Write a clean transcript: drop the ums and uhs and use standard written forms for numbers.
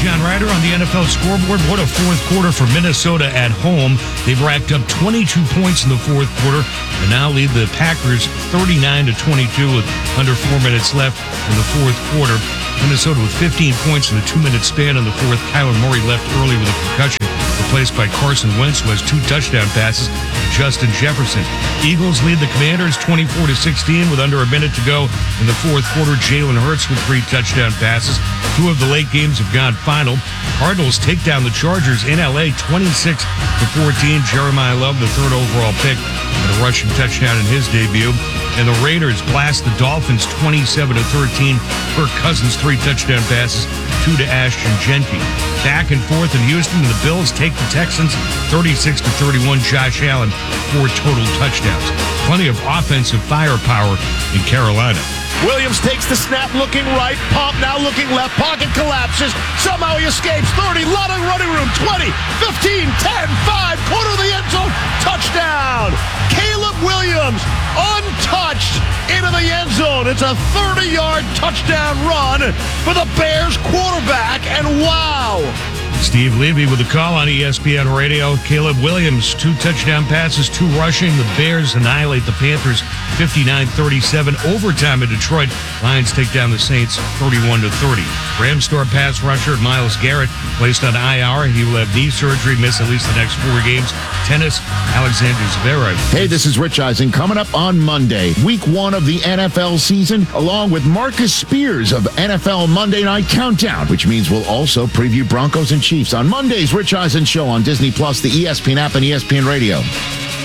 John Ryder on the NFL scoreboard. What a fourth quarter for Minnesota at home. They've racked up 22 points in the fourth quarter and now lead the Packers 39-22 with under 4 minutes left in the fourth quarter. Minnesota with 15 points in the 2-minute span in the fourth. Kyler Murray left early with a concussion, replaced by Carson Wentz, who has 2 touchdown passes, and Justin Jefferson. Eagles lead the Commanders 24-16 with under a minute to go in the fourth quarter. Jalen Hurts with 3 touchdown passes. 2 of the late games have gone final. Cardinals take down the Chargers in L.A. 26-14. Jeremiah Love, the 3rd overall pick, and a rushing touchdown in his debut. And the Raiders blast the Dolphins 27-13. Kirk Cousins 3 touchdown passes, 2 to Ashton Genty. Back and forth in Houston, the Bills take the Texans 36-31. Josh Allen 4 total touchdowns. Plenty of offensive firepower in Carolina. Williams takes the snap, looking right. Pump now looking left. Pocket collapses. Somehow he escapes. 30, lot of running room. 20, 15, 10, 5. Corner of the end zone. Touchdown. Caleb Williams untouched into the end zone. It's a 30-yard touchdown run for the Bears quarterback. And wow. Steve Levy with a call on ESPN Radio. Caleb Williams, 2 touchdown passes, 2 rushing. The Bears annihilate the Panthers 59-37. Overtime in Detroit. Lions take down the Saints 31-30. Rams star pass rusher Myles Garrett placed on IR. He will have knee surgery, miss at least the next 4 games. Tennis, Alexander Zverev. Hey, this is Rich Eisen. Coming up on Monday, week 1 of the NFL season, along with Marcus Spears of NFL Monday Night Countdown, which means we'll also preview Broncos and Chiefs on Monday's Rich Eisen Show on Disney Plus, the ESPN app, and ESPN Radio.